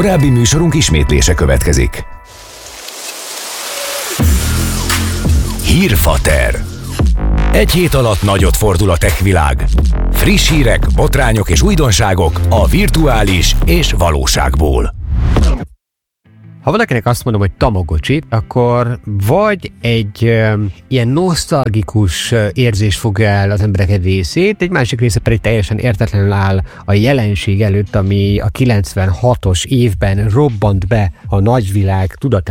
Korábbi műsorunk ismétlése következik. Hírfater. Egy hét alatt nagyot fordul a tech világ. Friss hírek, botrányok és újdonságok a virtuális és valóságból. Ha valakinek azt mondom, hogy Tamagocsi, akkor vagy egy ilyen nosztalgikus érzés fogja el az emberek egy részét, egy másik része pedig teljesen értetlenül áll a jelenség előtt, ami a 96-os évben robbant be a nagyvilág tudatába.